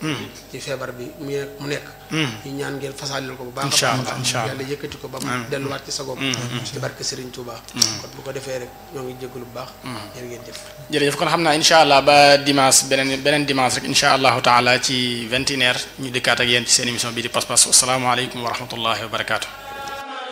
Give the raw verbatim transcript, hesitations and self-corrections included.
ci feebar bi mu nekk ñu ñaan ngeen fasaalil ko bu baax incha a allah baax incha allah yàlla yëkkati ko ba mu delluwaat ci sagoom ci barke Serigne Touba kon bu ko defee rek ñoo ngi jégalu bu baax yéen ngeen jëf jërëjëf kon xam naa incha allah ba dimanche beneen beneen dimanche rek incha allahu taala ci vingt et une heures ñu dikkaat ak yéen ci seen émission bii di pas-pas asalaamaaleykum wa rahmatullahi wa barakaatu